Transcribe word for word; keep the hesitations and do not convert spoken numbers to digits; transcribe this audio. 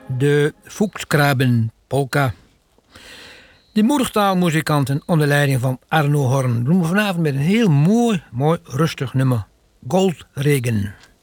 de Fuchsgraben polka. De moedertaalmuzikanten onder leiding van Arno Horn doen we vanavond met een heel mooi, mooi rustig nummer. Goldregen.